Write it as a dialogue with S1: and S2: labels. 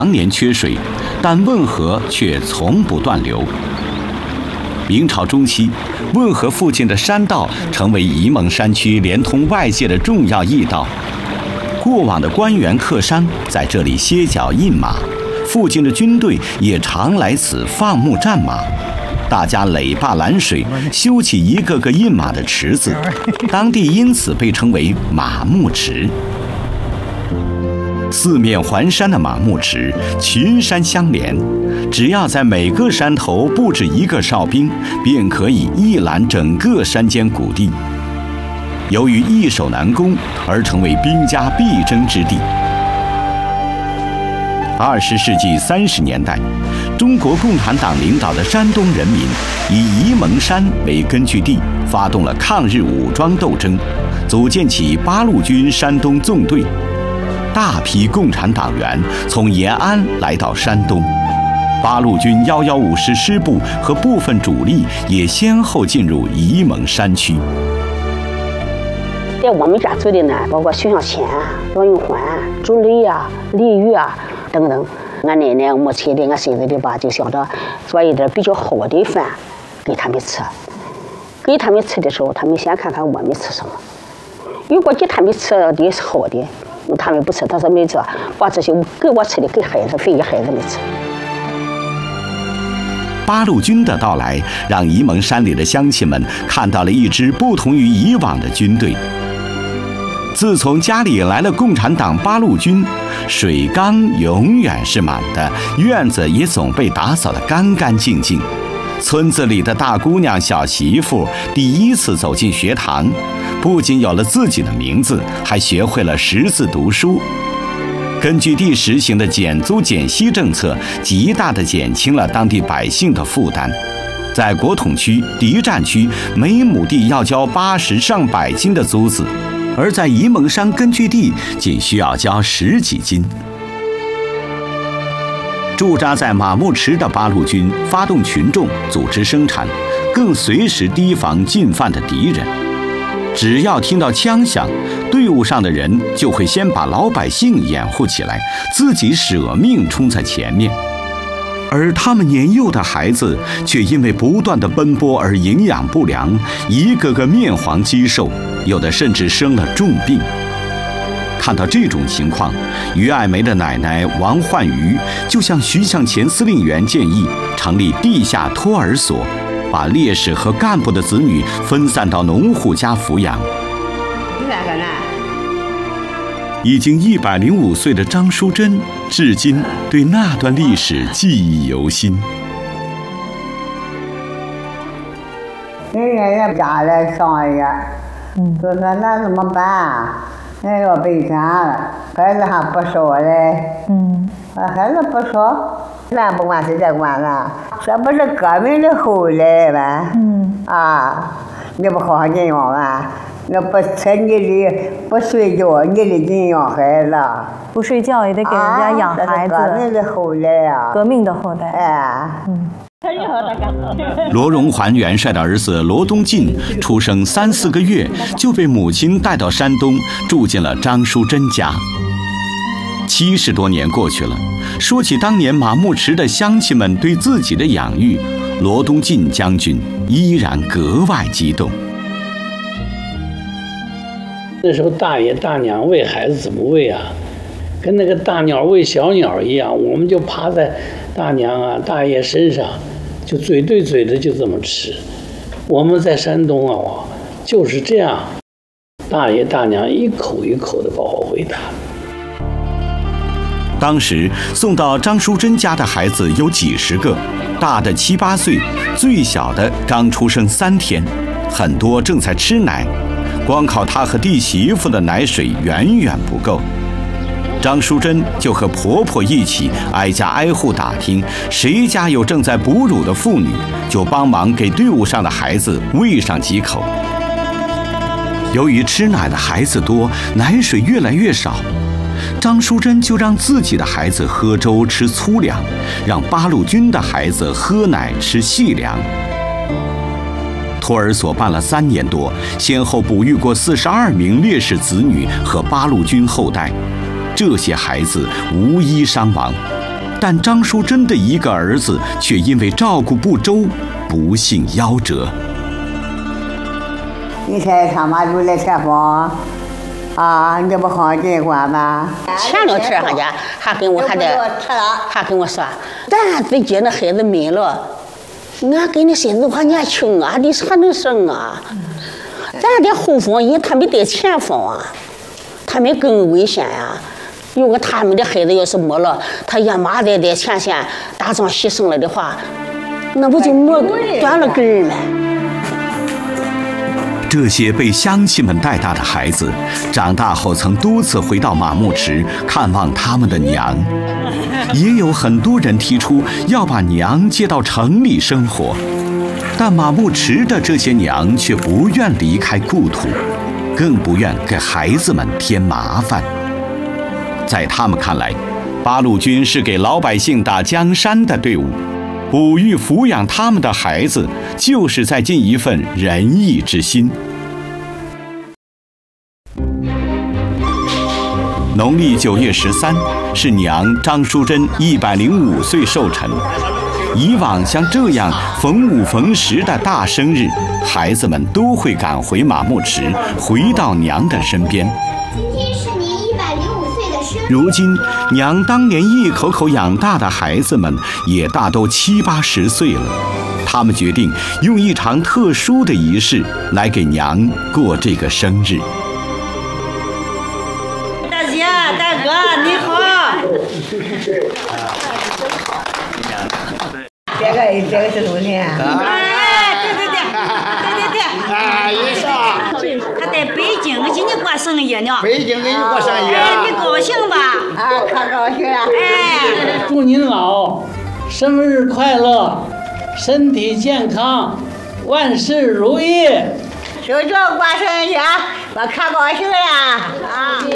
S1: 常年缺水，但汶河却从不断流。明朝中期，汶河附近的山道成为沂蒙山区连通外界的重要驿道。过往的官员客商在这里歇脚印马，附近的军队也常来此放牧战马。大家垒坝拦水，修起一个个印马的池子，当地因此被称为马牧池。四面环山的马牧池，群山相连，只要在每个山头布置一个哨兵，便可以一览整个山间谷地。由于易守难攻，而成为兵家必争之地。20世纪30年代，中国共产党领导的山东人民以沂蒙山为根据地，发动了抗日武装斗争，组建起八路军山东纵队。大批共产党员从延安来到山东，八路军115师师部和部分主力也先后进入沂蒙山区。
S2: 在我们家做的呢，包括徐向前、罗永欢、朱雷啊、李玉啊等等。俺奶奶、母亲的、俺孙子的吧，就想着做一点比较好的饭给他们吃。给他们吃的时候，他们先看看我们吃什么。如果给他们吃的是好的，他们不吃，他说没这，把这些给我吃的给孩子分给孩子们吃。
S1: 八路军的到来，让沂蒙山里的乡亲们看到了一支不同于以往的军队。自从家里来了共产党八路军，水缸永远是满的，院子也总被打扫得干干净净。村子里的大姑娘、小媳妇第一次走进学堂，不仅有了自己的名字，还学会了识字读书。根据地实行的减租减息政策，极大地减轻了当地百姓的负担。在国统区、敌占区，每亩地要交80上100斤的租子，而在沂蒙山根据地，仅需要交10几斤。驻扎在马牧池的八路军发动群众组织生产，更随时提防进犯的敌人。只要听到枪响，队伍上的人就会先把老百姓掩护起来，自己舍命冲在前面。而他们年幼的孩子却因为不断的奔波而营养不良，一个个面黄肌瘦，有的甚至生了重病。看到这种情况，于爱梅的奶奶王焕瑜就向徐向前司令员建议成立地下托儿所，把烈士和干部的子女分散到农户家抚养。已经105岁的张淑珍，至今对那段历史记忆犹新。
S3: 人家家来上夜，就说那怎么办啊？那要悲惨了，孩子还不少嘞。孩子不少，咱不管谁在管呢？这不是革命的后来吗？你不好好营养啊？那不吃你的，不睡觉，你的营养孩子。
S4: 不睡觉也得给人家养孩子。
S3: 革命的后代啊。
S4: 革命的后代。
S1: 罗荣桓元帅的儿子罗东进出生3、4个月，就被母亲带到山东，住进了张淑珍家。70多年过去了，说起当年马牧池的乡亲们对自己的养育，罗东进将军依然格外激动。
S5: 那时候大爷大娘喂孩子怎么喂啊？跟那个大鸟喂小鸟一样，我们就趴在大娘啊大爷身上，就嘴对嘴的就这么吃。我们在山东啊就是这样，大爷大娘一口一口的把我喂大。
S1: 当时送到张淑珍家的孩子有几十个，大的7、8岁，最小的刚出生3天，很多正在吃奶，光靠她和弟媳妇的奶水远远不够。张淑珍就和婆婆一起挨家挨户打听谁家有正在哺乳的妇女，就帮忙给队伍上的孩子喂上几口。由于吃奶的孩子多，奶水越来越少，张淑珍就让自己的孩子喝粥吃粗粮，让八路军的孩子喝奶吃细粮。托儿所办了3年多，先后哺育过42名烈士子女和八路军后代，这些孩子无一伤亡， 但张淑珍的一个儿子却因为照顾不周，不幸夭折。
S3: 你猜他妈住在前方，啊，你这不好这管吗？
S2: 前两天上家还跟我说，咱自己那孩子没了，俺跟你孙子还年轻啊，你还能生啊？咱的后方人他没在前方啊，他们更危险呀。如果他们的孩子要是没了，他爷妈在前线打仗牺牲了的话，那不就断了根儿了？
S1: 这些被乡亲们带大的孩子，长大后曾多次回到马牧池看望他们的娘，也有很多人提出要把娘接到城里生活，但马牧池的这些娘却不愿离开故土，更不愿给孩子们添麻烦。在他们看来，八路军是给老百姓打江山的队伍，哺育抚养他们的孩子，就是在尽一份仁义之心。农历9月13是娘张淑珍105岁寿辰。以往像这样逢5逢10的大生日，孩子们都会赶回马牧池，回到娘的身边。
S6: 今天是您105岁的生日。
S1: 如今，娘当年一口口养大的孩子们也大都70、80岁了。他们决定用一场特殊的仪式来给娘过这个生日。
S7: 大姐、大哥，你好。
S3: 这个是冬天。
S7: 哎，对。
S8: 哎，一上。
S7: 他在北京给你过生日呢。
S8: 北京给你过生日。
S7: 哎，你高兴吧？
S3: 啊，可高兴了。
S7: 哎，
S5: 祝您老生日快乐，身体健康，万事如意。
S3: 手脚过生日，我可高兴了啊！